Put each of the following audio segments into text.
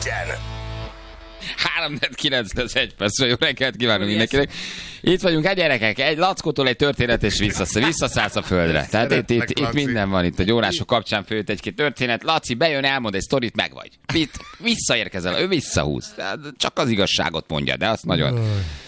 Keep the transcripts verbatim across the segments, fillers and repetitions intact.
legyen! három kilenc egy percre, jó reggelt kívánunk mindenkinek. Itt vagyunk, egy gyerekek, egy lackótól egy történet, és visszasz, visszaszállsz a földre. Tehát itt, itt, itt minden van, itt a gyónások kapcsán főtt egy-két történet. Laci bejön, elmond egy sztorit, meg vagy. Itt visszaérkezel, ő visszahúz. Csak az igazságot mondja, de azt nagyon...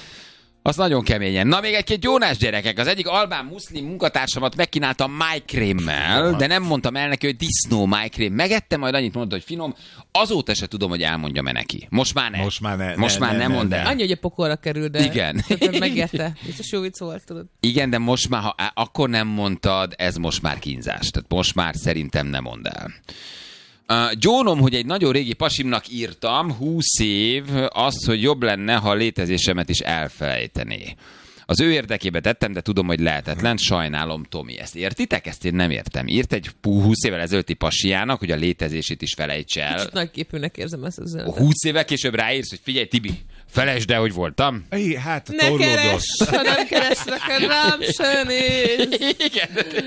Az nagyon keményen. Na, még egy-két gyónás gyerekek. Az egyik albán muszlim munkatársamat megkínáltam májkrémmel, de nem mondtam el neki, hogy disznó májkrém. Megette, majd annyit mondta, hogy finom. Azóta se tudom, hogy elmondjam-e neki. Most már ne. Most már ne. Most ne, már ne, nem ne, mond ne. el. Annyi, hogy a pokolra kerül, de... Igen. Megérte. Biztos jó vicc volt, tudod. Igen, de most már, ha akkor nem mondtad, ez most már kínzás. Tehát most már szerintem nem mondd el. Uh, gyónom, hogy egy nagyon régi pasimnak írtam, húsz év, azt, hogy jobb lenne, ha a létezésemet is elfelejtené. Az ő érdekébe tettem, de tudom, hogy lehetetlen. Sajnálom, Tomi. Ezt értitek? Ezt én nem értem. Írt egy húsz évvel ezelőtti pasiának, hogy a létezését is felejtse el. Kicsit nagyképűnek érzem ezt az üzenetet. húsz évvel később ráírsz, hogy figyelj, Tibi, felejtsd el, hogy voltam. É, hát Ne keresd, ha nem keresnek, rám se néz. Igen.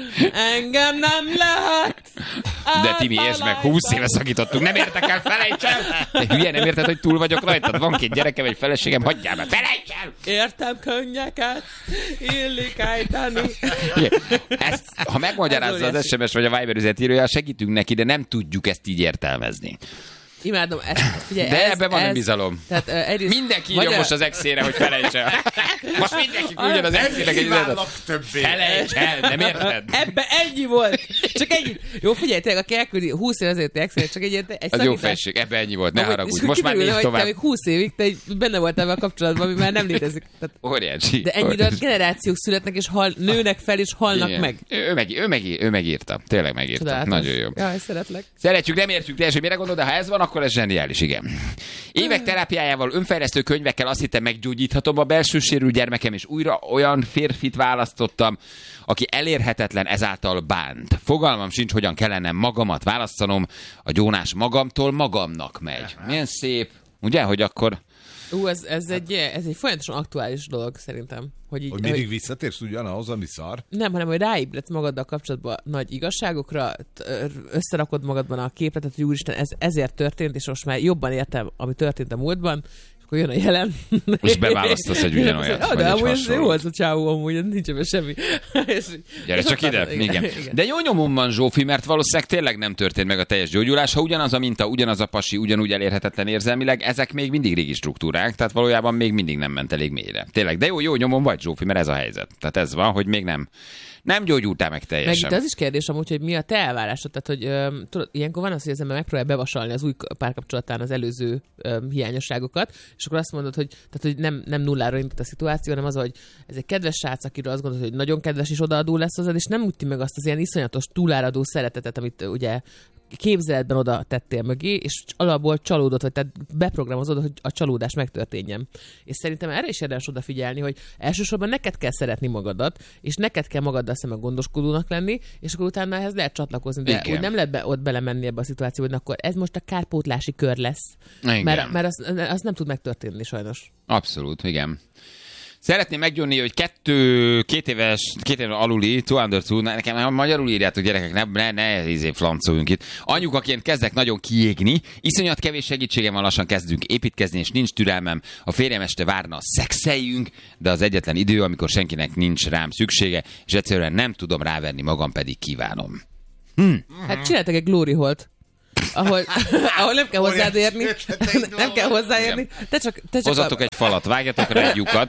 Engem nem lehet. De Timi, értsd meg, húsz éve szakítottunk, nem értek el, felejts el! Te hülye, nem érted, hogy túl vagyok rajtad? Van két gyerekem, egy feleségem, hagyjál be, felejts el! Értem könnyeket, illik ejteni. Ezt, ha megmagyarázza az es em es vagy a Viber üzenetírója, segítünk neki, de nem tudjuk ezt így értelmezni. Imádom ezt. Figyelj, De ez, ebben van ez, nem bizalom. Tehát, uh, egyrészt, Mindenki írja magyar... most az exére, hogy felejts el. Most mindenki küldjön az exének egy üzenetet. Felejts el, nem érted? Ebbe ennyi volt. Csak ennyi. Jó, figyelj, tényleg, aki elküldi húsz év azért exére, csak egy, egy Az szakítás. jó felség, ebbe ennyi volt, ne Amúgy, haragudj. és Most már kiderül, nézd hogy tovább. te még húsz évig, te benne voltál ebben a kapcsolatban, ami már nem létezik. Tehát, Óriási. de ennyire generációk születnek, és hal, nőnek fel, és halnak Igen. meg. Ő, meg, ő, meg, ő megírta. Tényleg megírta. Csodálatos. Nagyon jó. Jaj, szeretlek. Szeretjük, nem értjük teljesen, mire gondol, de ha ez van, akkor ez zseniális, igen. Évek terápiájával, önfejlesztő könyvekkel azt hittem, meggyógyíthatom a belső sérült gyermekem, és újra olyan férfit választottam, aki elérhetetlen, ezáltal bánt. Fogalmam sincs, hogyan kellene magamat választanom, a gyónás magamtól magamnak megy. Milyen szép, ugye, hogy akkor... Ú, ez, ez, egy, ez egy folyamatosan aktuális dolog szerintem. Hogy, így, Hogy mindig visszatérsz ugyanahoz, ami szar? Nem, hanem hogy ráébredsz magaddal kapcsolatban nagy igazságokra, összerakod magadban a képletet, hogy úristen, ez ezért történt, és most már jobban értem, ami történt a múltban, és akkor jön a jelen. Most beválasztasz egy ugyanolyat. Ja, de amúgy ez jó az a csávó, amúgy nincs ebben semmi. Gyere csak ide, igen. igen. De jó nyomom van, Zsófi, mert valószínűleg tényleg nem történt meg a teljes gyógyulás. Ha ugyanaz a minta, ugyanaz a pasi, ugyanúgy elérhetetlen érzelmileg, ezek még mindig régi struktúrák, tehát valójában még mindig nem ment elég mélyre. Tényleg, de jó, jó nyomom vagy, Zsófi, mert ez a helyzet. Tehát ez van, hogy még nem. Nem gyógyultál meg teljesen. Meg itt az is kérdés amúgy, hogy mi a te elvárásod. Tehát, hogy ö, tudod, ilyenkor van az, hogy az ember megpróbálja bevasalni az új párkapcsolatán az előző ö, hiányosságokat, és akkor azt mondod, hogy, tehát, hogy nem, nem nullára indult a szituáció, hanem az, hogy ez egy kedves srác, akiről azt gondolod, hogy nagyon kedves és odaadó lesz hozzád, és nem üti meg azt az ilyen iszonyatos túláradó szeretetet, amit ugye képzeletben oda tettél mögé, és alapból csalódott, vagy tehát beprogramozod, hogy a csalódás megtörténjen. És szerintem erre is érdemes odafigyelni, hogy elsősorban neked kell szeretni magadat, és neked kell magaddal szemben gondoskodónak lenni, és akkor utána ehhez lehet csatlakozni, de Igen. úgy nem lehet be, ott belemenni ebbe a szituációba, hogy akkor ez most a kárpótlási kör lesz. Igen. Mert, mert az, az nem tud megtörténni sajnos. Abszolút, igen. Szeretném meggyónni, hogy kettő, két éves, két éves aluli, two under two, nekem magyarul írjátok, gyerekek, ne, ne, ne izé flancoljunk itt. Anyukaként kezdek nagyon kiégni, iszonyat kevés segítségem van, lassan kezdünk építkezni, és nincs türelmem. A férjem este várna, szexeljünk, de az egyetlen idő, amikor senkinek nincs rám szüksége, és egyszerűen nem tudom rávenni magam, pedig kívánom. Hm. Hát csináltak egy glory holt. Ahol, ahol nem kell hozzád érni. Nem kell hozzáérni. Te csak, te csak Hozzatok a... egy falat, vágjatok rá egy lyukat.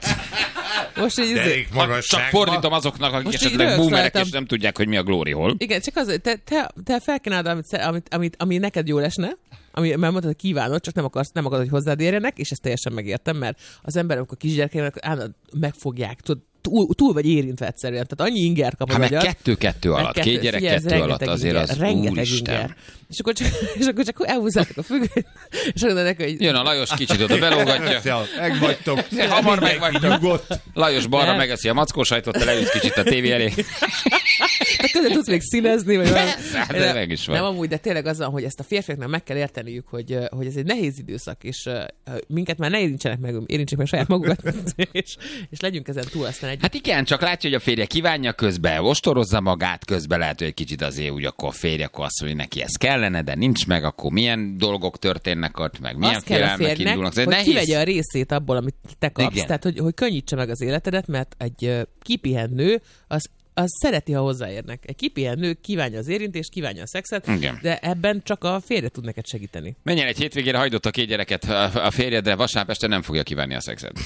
Most így izé... Csak fordítom azoknak, akik Most esetleg így boomerek, rögzöltem. és nem tudják, hogy mi a glory hole. Igen, csak az, te, te, te felkínálod, amit, amit, amit, ami neked jól esne, ami, mert mondtad, hogy kívánod, csak nem akarsz, nem akarod, hogy hozzád érjenek, és ezt teljesen megértem, mert az ember, amikor kisgyerekeinek megfogják, tudod, túl, túl vagy érintve egyszerűen, tehát annyi inger kap a Hát meg magyar. kettő-kettő alatt, kettő, két gyerek figyelj, ez kettő alatt, rengeteg azért inger, az rengeteg úristen. inger. És akkor csak, és akkor csak elhúzzátok a függönyt, és akkor neki, hogy... Jön a Lajos, kicsit oda belógatja. Megvagytok. Hamar megvagytok. Nyugodt. Lajos balra Nem. megeszi a mackósajtot, te leülsz kicsit a tévé elé. Hát közben tudsz még színezni, vagy valami. Persze, de meg is van. Nem amúgy, de tényleg az van, hogy ezt a férfiaknak meg kell érteniük, hogy, hogy ez egy nehéz időszak, és uh, minket már ne érintsenek meg, érintsék meg saját magukat, és, és legyünk ezen túl aztán egy... Hát igen, csak látja, hogy a férje kívánja közben, ostorozza magát közben, lehet, hogy egy kicsit azért úgy akkor férje, akkor azt mondja, hogy neki ez kellene, de nincs meg, akkor milyen dolgok történnek ott, meg milyen félelmek indulnak. Hogy nehéz... kivegye a részét abból, amit te kapsz, igen. tehát hogy, hogy könnyítse meg az életedet, mert egy uh, kipihent nő, az az szereti, ha hozzáérnek. Egy kipihent nő kívánja az érintést, kívánja a szexet, igen. de ebben csak a férje tud neked segíteni. Menjen egy hétvégére, hagyd a két gyereket a férjedre, vasárnap este nem fogja kívánni a szexet.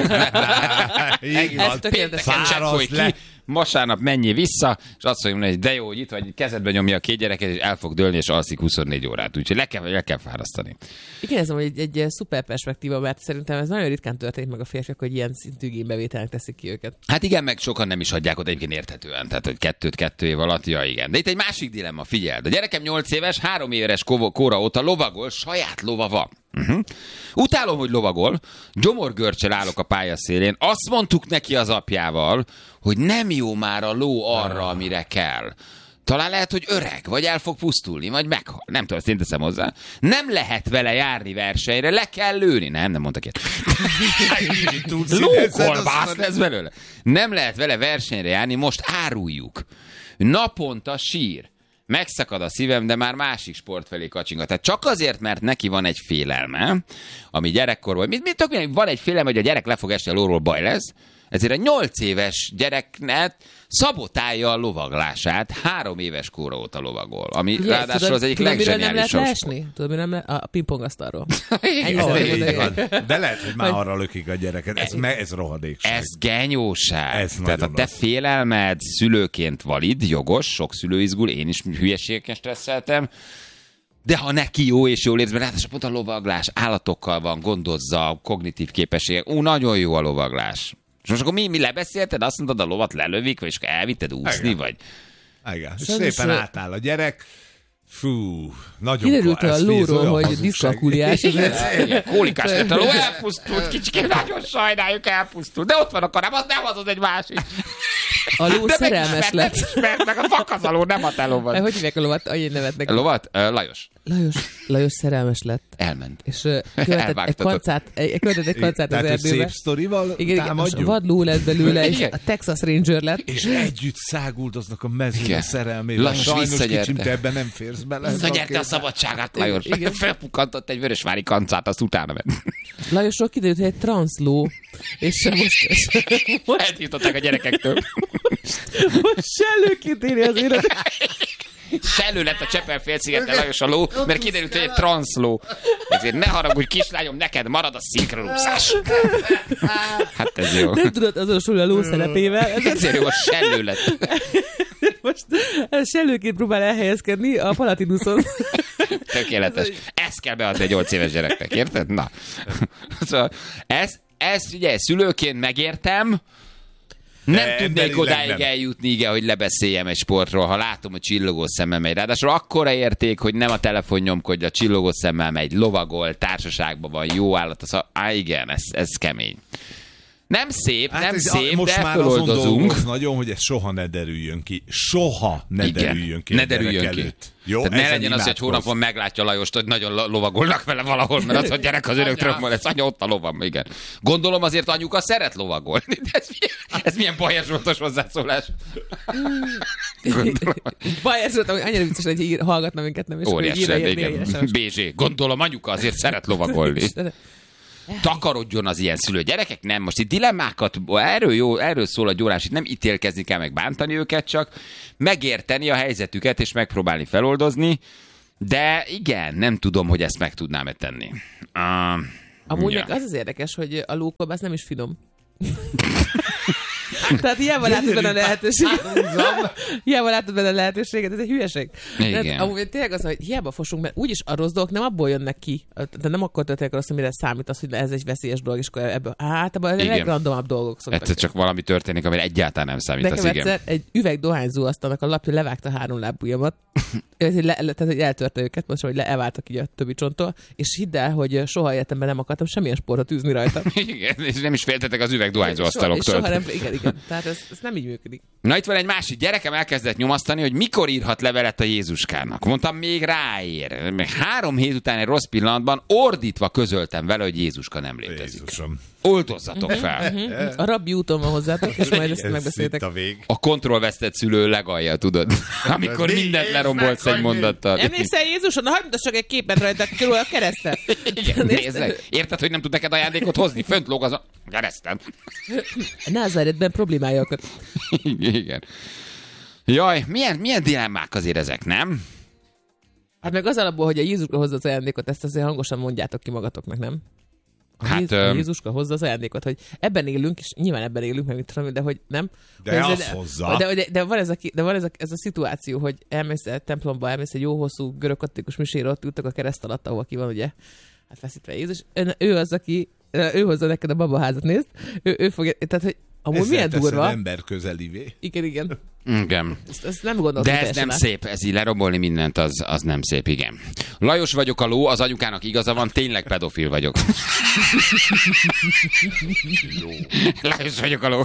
Ez tökéletesen csekkolj ki, vasárnap menjél vissza, és azt mondja, hogy de jó, hogy itt vagy, kezedbe nyomja a két gyereket, és el fog dőlni, és alszik huszonnégy órát. Úgyhogy le kell, le kell fárasztani. Igen, ez egy, egy, egy szuper perspektíva, mert szerintem ez nagyon ritkán történik meg a férfiak, hogy ilyen szintű igénybevételnek teszik ki őket. Hát igen, meg sokan nem is hagyják oda egyébként érthetően. Tehát, hogy kettőt kettő év alatt, ja igen. De itt egy másik dilemma, figyeld. A gyerekem nyolc éves, három éves kóra óta lovagol, saját lova van. Uh-huh. Utálom, hogy lovagol, gyomorgörcsel állok a pályaszélén, azt mondtuk neki az apjával, hogy nem jó már a ló arra, amire kell. Talán lehet, hogy öreg, vagy el fog pusztulni, vagy meghal. Nem tudom, ezt én teszem hozzá. Nem lehet vele járni versenyre, le kell lőni. Nem, nem mondtak ilyet. Lókolbász lesz belőle. Nem lehet vele versenyre járni, most áruljuk. Naponta sír. Megszakad a szívem, de már másik sport felé kacsingat. Tehát csak azért, mert neki van egy félelme, ami gyerekkorban, mit, mit tök, van egy félelme, hogy a gyerek le fog esni a lóról, baj lesz, ezért a nyolc éves gyereknek szabotálja a lovaglását, három éves kóra óta lovagol, ami Ugye, ráadásul tudod, az egyik tudod, legzseniálisabb nem lehet sport. leesni? Tudod, mire nem le... A pingpongasztalról. De lehet, hogy már arra lökik a gyereket. Ez, me, ez rohadékság. Ez genyóság. Ez Tehát a te az. félelmed szülőként valid, jogos, sok szülő izgul, én is hülyeségeken stresszeltem, de ha neki jó és jól érsz, mert ráadásul pont a lovaglás állatokkal van, gondozza, kognitív képességek. Ú, nagyon jó a lovaglás. És most akkor mi, mi lebeszélted? Azt mondtad, a lovat lelövik, vagy elvitted úszni, igen. vagy... Igen. És Sajnos, szépen ö- átáll a gyerek. Fú, nagyon Kiderült a lóról, hogy diszkalkuliás. Kólikás lett a ló, elpusztult, kicsikém, nagyon sajnáljuk, elpusztult. De ott van a karám, az nem az, az egy másik. A ló De szerelmes megismert, lett. megismert, meg a fakazaló, nem a te lovad. Hogy hívják a lovat? Annyi nevet neki. A lovat? Uh, Lajos. Lajos, Lajos szerelmes lett. Elment. És uh, követett egy Elvágtatott. kancát, egy, követett egy kancát az Tehát, hogy erdőbe. szép sztorival Igen, igen, támadjuk? a vadló lett belőle, és Igen. a Texas Ranger lett. És együtt száguldoznak a mezőn Igen. a szerelmével. Lajos Sajnos visszagyerte. kicsim, te ebben nem férsz bele. Visszagyerte a szabadságát, Lajos. Igen. Felpukkantott egy vörösvári kancát, azt utána ment. Lajosról kiderült, hogy egy transzló, és most, most, Eltiltották a gyerekektől. most sellőként éli az életet. Sellő lett a Csepel-félszigeten Lajos a ló, mert kiderült, hogy egy transzló. Ezért ne haragudj, kislányom, neked marad a szinkronúszás. Hát ez jó. Nem tudod azonosulni a ló szerepével. Ezért jó, a sellő lett. Most sellőként próbál elhelyezkedni a Palatinuson. Tökéletes. Ezt kell beadni egy nyolc éves gyereknek, érted? Na. Szóval ezt, ezt ugye szülőként megértem, nem De tudnék emberileg odáig nem. eljutni, igen, hogy lebeszéljem egy sportról, ha látom, hogy csillogó szemmel megy. Ráadásul akkora érték, hogy nem a telefon nyomkodja, csillogó szemmel megy, lovagol, társaságban van, jó állat. Az, á, igen, ez, ez kemény. Nem szép, Hát nem ez szép, a, most de már azon feloldozunk. dolgoz nagyon, hogy ez soha ne derüljön ki. Soha ne Igen, derüljön ki. ne a gyerek derüljön ki. előtt. Jó, Tehát ne ezen legyen az, hogy egy imádkozz. hónapon meglátja Lajost, hogy nagyon lo- lovagolnak vele valahol, mert az a gyerek az örök trömmel lesz. Anya, ott a lovam, igen. Gondolom azért anyuka szeret lovagolni. De ez, milyen- ez milyen Bajer Zsoltos hozzászólás. Gondolom. Bajer Zsolt, hogy annyira vicces, hogy ír, hallgatna minket, nem? És akkor így Óriási, írja, írja, igen. írja, bé zé. Gondolom anyuka azért szeret lovagolni. Takarodjon az ilyen szülő gyerekek, nem. Most itt dilemmákat, erről, jó, erről szól a gyórás, itt nem ítélkezni kell, meg bántani őket, csak megérteni a helyzetüket, és megpróbálni feloldozni, de igen, nem tudom, hogy ezt meg tudnám-e tenni. Uh, Amúgy ja. meg az az érdekes, hogy a lókolbász nem is finom. Tehát hiába látod benne a lehetőséget. Hiába látod benne a lehetőséget, ez egy hülyeség. Igen. Tehát, amúgy tényleg az, hogy hiába fosunk, mert úgyis a rossz dolgok nem abból jönnek ki. De nem akkor történik rossz, amire számít az, hogy ez egy veszélyes dolog, és akkor ebből általában a legrandomabb dolgok szoktak. Egyszer csak valami történik, amire egyáltalán nem számít, Nekem az igen. egyszer egy üveg dohányzó asztalnak a lapja levágta három lábujjamat. Ez egy le, le, tehát, hogy eltörte őket, most, hogy le, elváltak így a többi csonttól, és hidd el, hogy soha életemben nem akartam semmilyen sportot űzni rajta. Igen, és nem is féltetek az üvegdohányzó Soha- és asztaloktól. Soha nem, igen, igen. Tehát ez, ez nem így működik. Na itt van egy másik gyerekem, elkezdett nyomasztani, hogy mikor írhat levelet a Jézuskának. Mondtam, még ráér. Még három hét után egy rossz pillanatban ordítva közöltem vele, hogy Jézuska nem létezik. Jézusom. Oltozzatok fel. A rabbi úton van hozzátok, és majd ezt megbeszéltek. A vég. A kontrollvesztett szülő legalja, tudod? Amikor De mindent nézd lerombolsz meg, egy hogy- mondattal. Emlékszel Jézuson? Na, hagyd mutassak egy képet rajta, körül a keresztet. Igen, nézd meg. Érted, hogy nem tud neked ajándékot hozni? Fönt lóg az a keresztem. Názáretben problémájakat. Igen. Jaj, milyen, milyen dilemmák azért ezek, nem? Hát meg az alapból, hogy a Jézuska hozza az ajándékot, ezt azért hangosan mondjátok ki magatoknak, nem? A Hát, Jézus, a öm, Jézuska hozza az ajándékot, hogy ebben élünk, és nyilván ebben élünk, meg mit tudom, de hogy nem. De hogy azt hozza. De, de, de, van ez a, ki- de van ez a, ez a szituáció, hogy elmész a templomba, elmész egy jó hosszú görög-katolikus misére, ott ültek a kereszt alatt, ahol ki van, ugye, hát feszítve Jézus. Ő, ő az, aki, ő hozza neked a babaházat, nézd. Ő, ő fogja, tehát, hogy amúgy Ezzel milyen teszed durva. ember közelivé. Igen, igen. igen. Ezt, ezt nem gondoltam. De ez teljesen nem át. szép, ez így lerombolni mindent, az, az nem szép, igen. Lajos vagyok a ló, az anyukának igaza van, tényleg pedofil vagyok. Lajos vagyok a ló.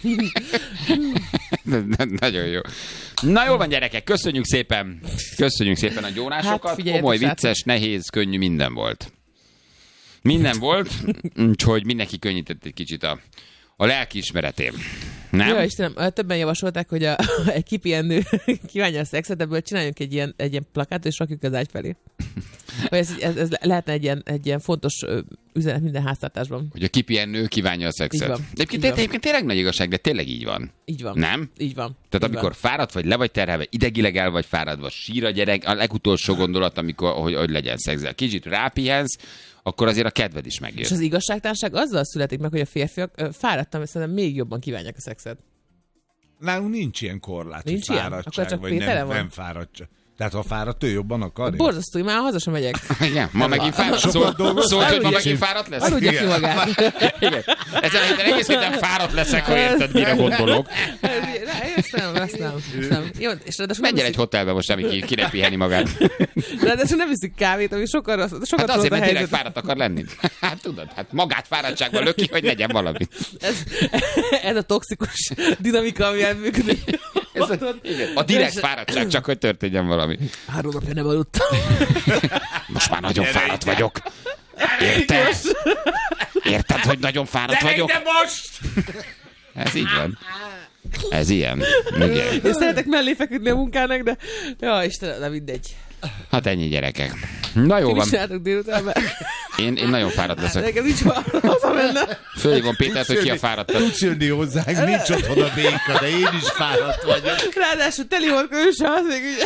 Nagyon jó. Na jól van, gyerekek, köszönjük szépen. Köszönjük szépen a gyónásokat. Hát, figyeljetek, Komoly, srácok. vicces, nehéz, könnyű, minden volt. Minden volt, úgyhogy mindenki könnyített egy kicsit a, a lelkiismeretén. Nem? Jó, Istenem, többen javasolták, hogy a, egy kipihenő kívánja a szexet, ebből csináljunk egy ilyen, egy ilyen plakátot, és rakjuk az ágy felé. Vagy ez, ez, ez lehetne egy ilyen, egy ilyen fontos ö, üzenet minden háztartásban. Hogy a kipihenő kívánja a Így szexet. van. Egyébként, Így té- van. egyébként tényleg nagy igazság, de tényleg így van. Így van. Nem? Így van. Tehát Így amikor van. fáradt vagy, le vagy terhelve, idegileg el vagy fáradva, sír a gyerek, a legutolsó gondolat, amikor, hogy, hogy legyen szexel. Kicsit rápihensz, akkor azért a kedved is megjön. És az igazságtalanság azzal születik meg, hogy a férfiak ö, fáradtam, és szerintem még jobban kívánják a szexet. Nálunk nincs ilyen korlát, Nincs hogy ilyen? fáradtság, Akkor csak vagy Péteren nem, van? nem fáradtság. Tehát ha fáradt, ő jobban akarja. Borzasztó, hogy már haza sem megyek. Igen, ma megint fáradt. Sokat Szólt, dolgoztál? szólt, hogy ma Aludjak. megint fáradt lesz? Aludja ki magát. Igen. Ezen a héten egész héten fáradt leszek, ha érted, mire gondolok. Ezt nem, ezt nem. Ezt nem. Jó, és ráadásul nem Menjen egy viszik, hotelbe most, ami ki, ki ne piheni magát. ráadásul nem viszik kávét, ami sokkal rossz, sokat Hát rossz azért, a mert tényleg helyzet. fáradt akar lenni. Hát tudod, hát magát fáradtságban löki, hogy legyen valami. Ez, ez a toxikus dinamika, ami elműködik. Ez a, igen, a direkt fáradtság, csak hogy történjen valami. Három napja nem aludtam. Most már nagyon fáradt vagyok. Érted? Érted, hogy nagyon fáradt vagyok? De most! Ez így van. Ez ilyen. Igen. Én szeretek mellé feküdni a munkának, de ja, Istenem, de mindegy. Hát ennyi, gyerekek. Na jó Ti mit van. csináltok délután? Mert Én, én nagyon fáradt leszek. nekem nincs hol hazamenne. Fölhívom Pétert, hogy ki a fáradtabb. Tudsz jönni hozzánk, nincs otthon a béka, de én is fáradt vagyok. Ráadásul teli volt körülse, az még ugye.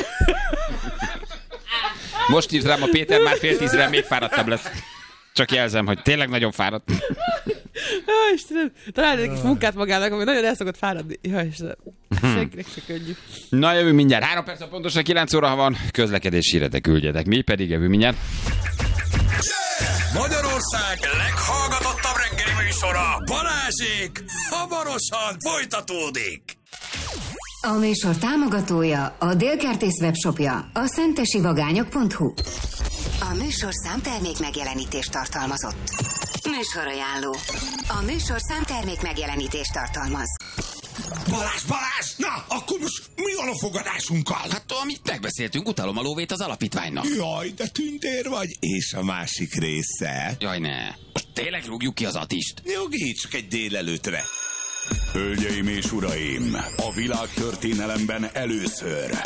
Most írt rám a Péter, már fél tízre még fáradtabb lesz. Csak jelzem, hogy tényleg nagyon fáradt. Ja, Istenem, találj egy kis munkát magának, ami nagyon el szokott fáradni. Ja, Istenem, senkinek se könnyű. Na, jövünk mindjárt. Három perc a pontosan kilenc óra, ha van. Közlekedés híretek küldjetek. Mi pedig jövünk mindjárt. Magyarország leghallgatottabb reggeli műsora, Balázsék, hamarosan folytatódik. A műsor támogatója a Délkertész webshopja, a szentesivagányok pont hu. A műsor számtermék megjelenítést tartalmazott. Műsorajánló. A műsor számtermék megjelenítést tartalmaz. Balázs, Balázs, na, akkor most mi van a fogadásunkkal? Hát, amit megbeszéltünk, utalom a lóvét az alapítványnak. Jaj, de tündér vagy, és a másik része. Jaj, ne. Most tényleg rúgjuk ki az Atist? Nyugi, csak egy délelőtre. Hölgyeim és uraim, a világ történelemben először